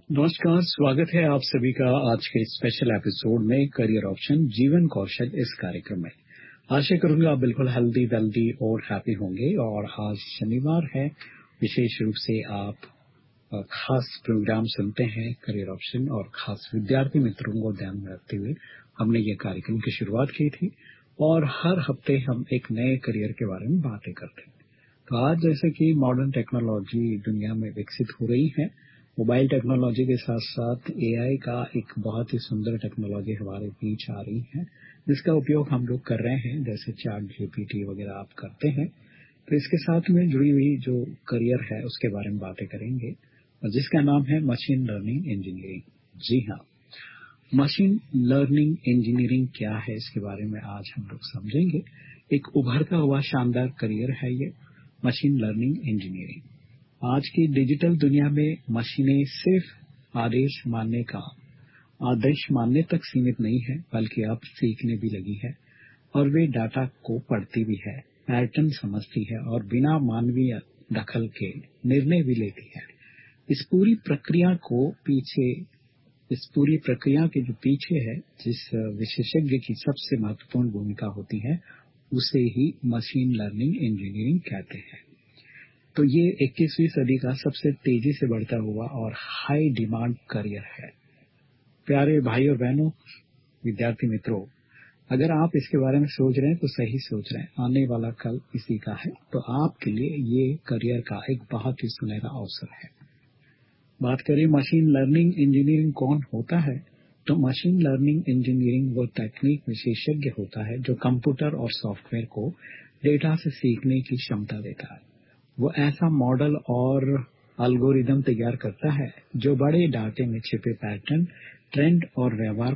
नमस्कार, स्वागत है आप सभी का आज के स्पेशल एपिसोड में करियर ऑप्शन जीवन कौशल इस कार्यक्रम में। आशा करूंगा आप बिल्कुल हेल्दी वेल्दी और हैप्पी होंगे। और आज शनिवार है, विशेष रूप से आप खास प्रोग्राम सुनते हैं करियर ऑप्शन और खास विद्यार्थी मित्रों को ध्यान में रखते हुए हमने ये कार्यक्रम की शुरुआत की थी। और हर हफ्ते हम एक नए करियर के बारे में बातें करते हैं। तो आज जैसे कि मॉडर्न टेक्नोलॉजी दुनिया में विकसित हो रही है, मोबाइल टेक्नोलॉजी के साथ साथ एआई का एक बहुत ही सुंदर टेक्नोलॉजी हमारे बीच आ रही है, जिसका उपयोग हम लोग कर रहे हैं, जैसे चैट जीपीटी वगैरह आप करते हैं। तो इसके साथ में जुड़ी हुई जो करियर है उसके बारे में बातें करेंगे, और जिसका नाम है मशीन लर्निंग इंजीनियरिंग। जी हाँ, मशीन लर्निंग इंजीनियरिंग क्या है, इसके बारे में आज हम लोग समझेंगे। एक उभरता हुआ शानदार करियर है ये मशीन लर्निंग इंजीनियरिंग। आज की डिजिटल दुनिया में मशीनें सिर्फ आदेश मानने तक सीमित नहीं है, बल्कि अब सीखने भी लगी है। और वे डाटा को पढ़ती भी है, पैटर्न समझती है और बिना मानवीय दखल के निर्णय भी लेती है। इस पूरी प्रक्रिया के जो पीछे है, जिस विशेषज्ञ की सबसे महत्वपूर्ण भूमिका होती है, उसे ही मशीन लर्निंग इंजीनियरिंग कहते हैं। तो ये 21वीं सदी का सबसे तेजी से बढ़ता हुआ और हाई डिमांड करियर है। प्यारे भाई और बहनों, विद्यार्थी मित्रों, अगर आप इसके बारे में सोच रहे हैं तो सही सोच रहे हैं। आने वाला कल इसी का है, तो आपके लिए ये करियर का एक बहुत ही सुनहरा अवसर है। बात करें मशीन लर्निंग इंजीनियरिंग कौन होता है, तो मशीन लर्निंग इंजीनियरिंग वो तकनीक विशेषज्ञ होता है जो कंप्यूटर और सॉफ्टवेयर को डेटा से सीखने की क्षमता देता है। वो ऐसा मॉडल और एल्गोरिदम तैयार करता है जो बड़े डाटे में छिपे पैटर्न, ट्रेंड और व्यवहार